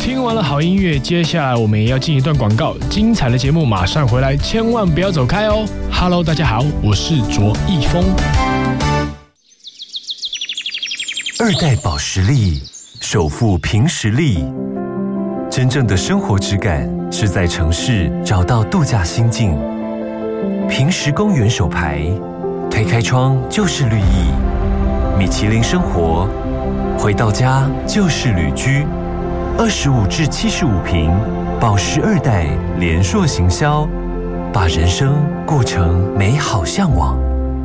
听完了好音乐，接下来我们也要进一段广告，精彩的节目马上回来，千万不要走开哦。Hello， 大家好，我是卓一峰。 2代保时力，守护凭实力。真正的生活质感是在城市找到度假心境。凭实公园手牌，推开窗就是绿意。米其林生活，回到家就是旅居。25至75平，保时2代联硕行销，把人生过成美好向往。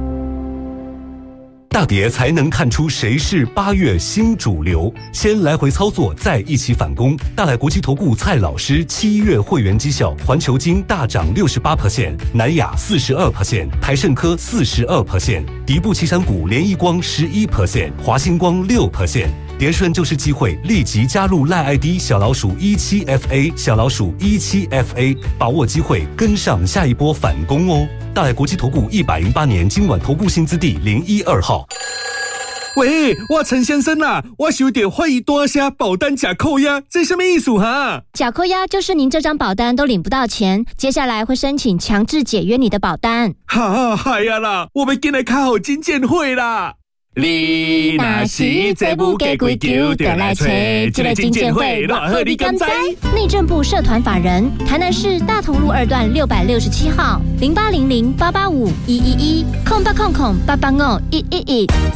大跌才能看出谁是8月新主流，先来回操作，再一起反攻。大来国际投顾蔡老师7月会员绩效，环球金大涨68%，南亚42%，台盛科42%，底部起涨股联一光11%，华星光6%。跌顺就是机会，立即加入赖 ID 小老鼠17FA， 小老鼠17FA， 把握机会，跟上下一波反攻哦。大来国际投顾108年金管投顾新字第012号。 喂，我陈先生啊，我有点怀疑多下保单假扣押，这什么意思哈？ 假扣押就是您这张保单都领不到钱，接下来会申请强制解约你的保单。 嗨呀啦，我们今来开好金鉴会啦。 你若是这不给规矩，就来找这个金鉴会，偌好你敢知？ 内政部社团法人，台南市大同路2段667号，0800885111，0800885111。